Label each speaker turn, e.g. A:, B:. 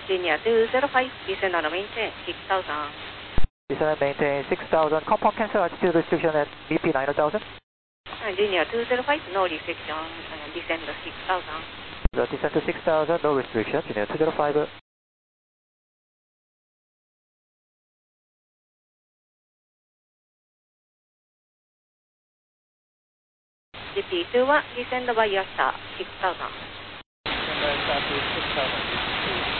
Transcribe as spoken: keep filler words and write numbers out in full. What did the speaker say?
A: Linear two zero five, descend on the maintain six thousand.
B: Descend and maintain six thousand. Compound cancel altitude restriction at B P nine thousand.
A: Linear two zero five, no restriction, uh, descend to six thousand.
B: The descend to six thousand, no restriction, Linear two zero five.
A: G P two one, descend by Yasta six thousand.
B: Descend by Yasta six thousand.